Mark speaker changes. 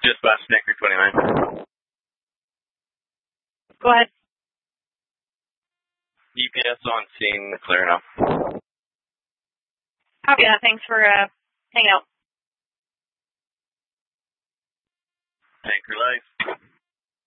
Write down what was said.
Speaker 1: Just left Snicker 29.
Speaker 2: Go ahead.
Speaker 1: EPS on scene, clear enough.
Speaker 2: Copy that. Thanks for hanging out.
Speaker 1: Anchor life.